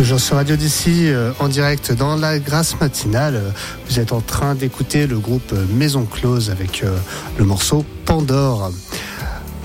Toujours sur Radio d'ici, en direct dans la Grâce matinale. Vous êtes en train d'écouter le groupe Maison Close avec le morceau Pandore.